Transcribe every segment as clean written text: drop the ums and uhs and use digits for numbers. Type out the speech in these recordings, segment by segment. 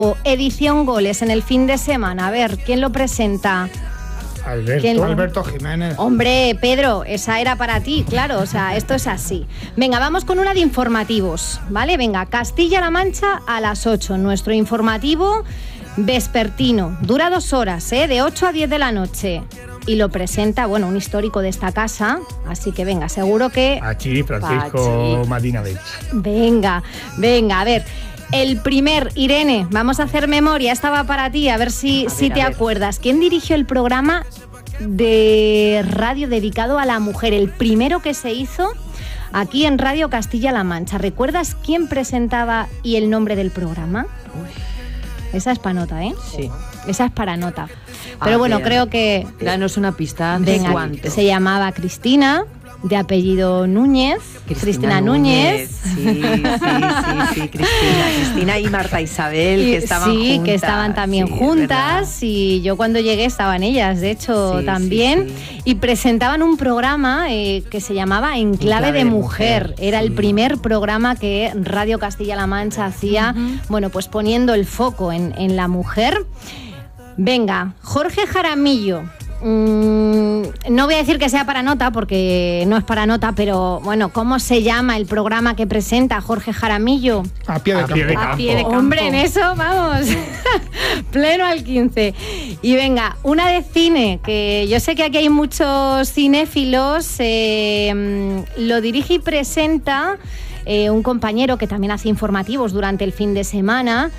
Edición Goles en el fin de semana. A ver, ¿quién lo presenta? Alberto Jiménez. Hombre, Pedro, esa era para ti, claro, o sea, esto es así. Venga, vamos con una de informativos, ¿vale? Venga, Castilla-La Mancha a las 8, nuestro informativo vespertino. Dura 2 horas, de 8 a 10 de la noche. Y lo presenta, bueno, un histórico de esta casa, así que venga, seguro que... Pachi, Francisco Madinavich. Venga, a ver... El primer, Irene, vamos a hacer memoria, esta va para ti, a ver si te acuerdas. ¿Quién dirigió el programa de radio dedicado a la mujer? El primero que se hizo aquí en Radio Castilla-La Mancha. ¿Recuerdas quién presentaba y el nombre del programa? Esa es para nota, ¿eh? Sí. Esa es para nota. Pero bueno, creo que... Danos una pista. Venga, se llamaba Cristina, de apellido Núñez. Cristina Núñez. Sí, Cristina y Marta Isabel, que estaban juntas. Sí, que estaban también juntas, ¿verdad? Y yo cuando llegué estaban ellas, de hecho, también. Y presentaban un programa que se llamaba En clave de mujer. Era el primer programa que Radio Castilla-La Mancha hacía, bueno, pues poniendo el foco en la mujer. Venga, Jorge Jaramillo. No voy a decir que sea para nota, porque no es para nota, pero bueno, ¿cómo se llama el programa que presenta Jorge Jaramillo? A pie de campo. Hombre, en eso, vamos, pleno al 15. Y venga, una de cine, que yo sé que aquí hay muchos cinéfilos, lo dirige y presenta un compañero que también hace informativos durante el fin de semana,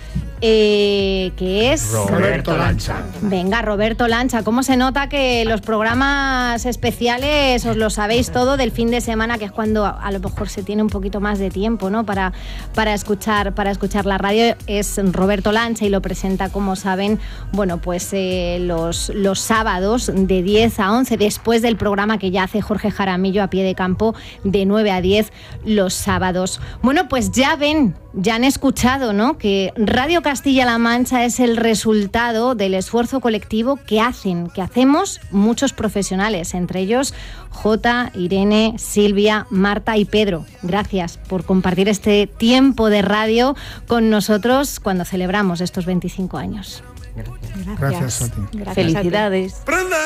que es... Roberto Lancha. Venga, Roberto Lancha. ¿Cómo se nota que los programas especiales os lo sabéis todo del fin de semana, que es cuando a lo mejor se tiene un poquito más de tiempo, ¿no? Para escuchar la radio? Es Roberto Lancha y lo presenta, como saben, bueno, pues los sábados de 10 a 11, después del programa que ya hace Jorge Jaramillo a pie de campo, de 9 a 10 los sábados. Bueno, pues ya ven, ya han escuchado, ¿no?, que Radio Castilla-La Mancha es el resultado del esfuerzo colectivo que hacemos muchos profesionales, entre ellos Jota, Irene, Silvia, Marta y Pedro. Gracias por compartir este tiempo de radio con nosotros cuando celebramos estos 25 años. Gracias a ti. Felicidades.